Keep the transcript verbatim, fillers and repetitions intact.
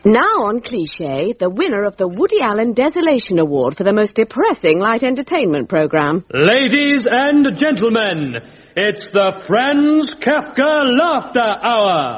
Now on Cliché, the winner of the Woody Allen Desolation Award for the most depressing light entertainment program. Ladies and gentlemen, it's the Franz Kafka Laughter Hour.